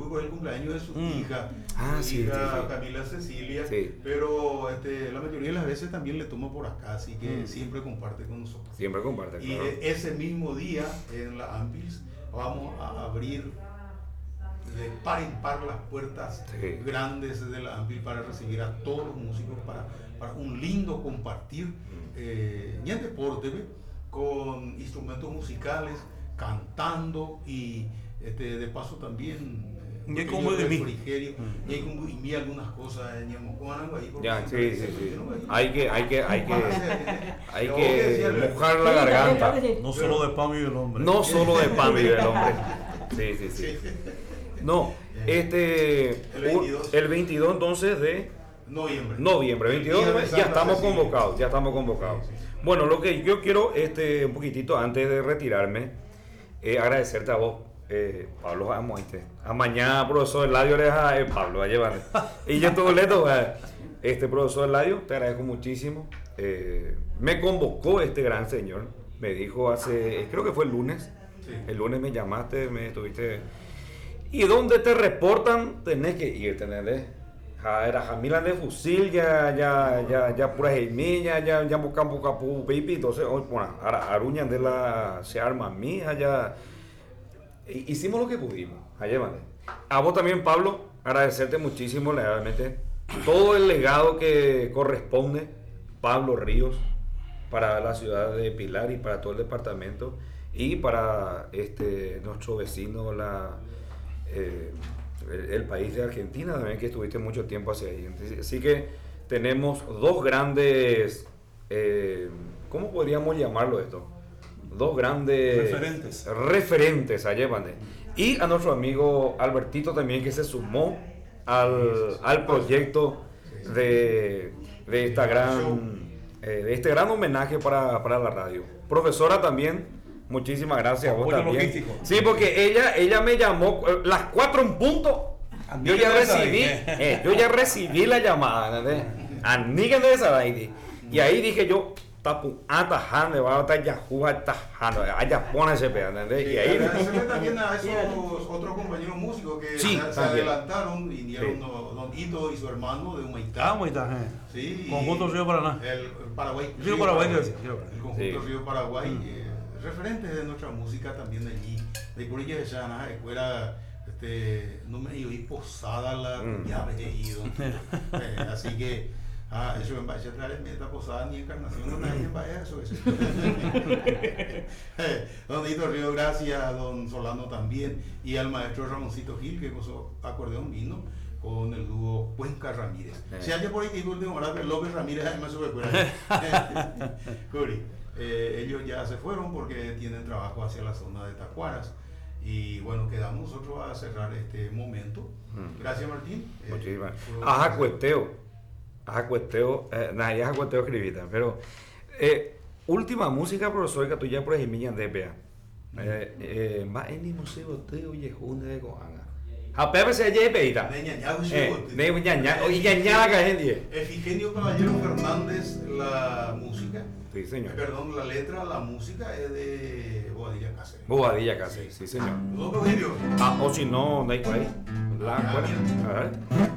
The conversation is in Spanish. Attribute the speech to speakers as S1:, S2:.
S1: porque es el cumpleaños de su hija,
S2: sí.
S1: Camila Cecilia,
S2: Sí.
S1: pero la mayoría de las veces también le tomo por acá, así que siempre comparte con nosotros.
S2: Siempre comparte,
S1: Y
S2: claro.
S1: ese mismo día en la Ampils vamos a abrir de par en par las puertas grandes de la Ampil para recibir a todos los músicos para un lindo compartir y en deporte con instrumentos musicales, cantando y de paso también refrigerio y algunas cosas
S2: ya, sí. Hay que mojar la garganta.
S3: No solo de pan vive el hombre.
S2: No solo de pan vive el hombre. Sí. No, el 22 entonces de noviembre 22 ya estamos convocados. Bueno, lo que yo quiero un poquitito antes de retirarme agradecerte a vos, Pablo a mañana profesor Eladio Pablo a llevar y yo todo leto profesor Eladio, te agradezco muchísimo. Me convocó este gran señor, me dijo creo que fue el lunes. El lunes me llamaste, me estuviste. ¿Y dónde te reportan? Tenés que ir, era Jamila de Fusil, ya pura Jaimilla, ya buscamos capu pipi, entonces, bueno, Aruñan de la se arma mía, ya. Hicimos lo que pudimos, allá. A vos también, Pablo, agradecerte muchísimo, realmente, todo el legado que corresponde, Pablo Ríos, para la ciudad de Pilar y para todo el departamento. Y para nuestro vecino, el país de Argentina, también que estuviste mucho tiempo hacia ahí. Así que tenemos dos grandes, ¿cómo podríamos llamarlo esto? Dos grandes referentes allá, y a nuestro amigo Albertito también, que se sumó al proyecto de este gran homenaje para la radio. Profesora también, muchísimas gracias a vos también. Logístico. Sí, porque ella me llamó las 4 en punto. Yo ya recibí la llamada, ¿entendés? Y ahí dije yo, atajando, va a estar Yahoo atajando, allá pone ese pedazo, ¿entendés? Y ahí
S1: también a esos otros compañeros músicos que se adelantaron, vinieron Don Hito y su hermano de Humaitá.
S3: Humaitá,
S1: sí.
S3: Conjunto Río Paraná.
S1: El Paraguay.
S3: Río Paraguay.
S1: El conjunto Río Paraguay. Referentes de nuestra música también de allí, de Curilla de Llana, escuela, no me iba a ir posada ya me he ido, así que, eso en Valle Atrás, meta posada ni encarnación, no hay en Valle, eso. Don Hito Río, gracias, a don Solano también, y al maestro Ramoncito Gil, que con su acordeón vino con el dúo Cuenca Ramírez. Si alguien por ahí que último hora, pero López Ramírez además se recuerda. Curi. Ellos ya se fueron porque tienen trabajo hacia la zona de Tacuaras y bueno, quedamos nosotros a cerrar este momento. Gracias, Martín.
S2: Muchísimas Ajacueteo escribita, pero última música, profesor, que tú ya por ejemplo de Pea más en ni museo teo y junde de Coanga a Pepe se lleve peita
S1: Efigenio Caballero Fernández, la música.
S2: Sí, señor.
S1: Perdón, la letra, la música es de Bobadilla Cáceres.
S2: Bobadilla Cáceres, sí, señor.
S1: ¿No, Eugenio?
S2: O si no, no hay por ahí. A ver.